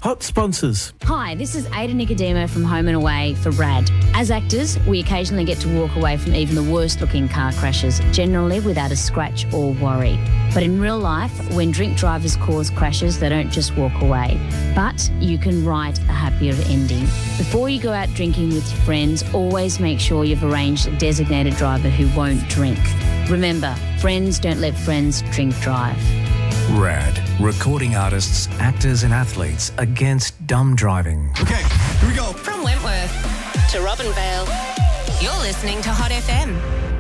Hot sponsors. Hi, this is Ada Nicodemo from Home and Away for RAD. As actors, we occasionally get to walk away from even the worst-looking car crashes, generally without a scratch or worry. But in real life, when drink drivers cause crashes, they don't just walk away. But you can write a happier ending. Before you go out drinking with your friends, always make sure you've arranged a designated driver who won't drink. Remember, friends don't let friends drink drive. RAD, recording artists, actors and athletes against dumb driving. Okay, here we go. From Wentworth to Robinvale, you're listening to Hot FM.